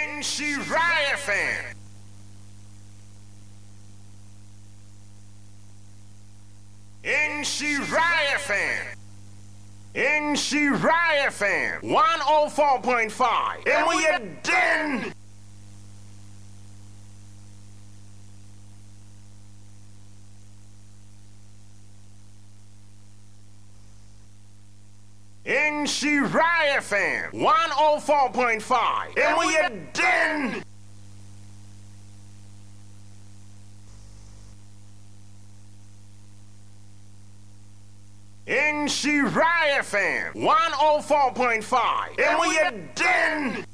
NC Riot Fan. NC Riot Fan. NC Riot Fan. 104.5. And we are done. NC Riot Fan. 104.5. And we are done. NC Riot Fan. 104.5. And we are done.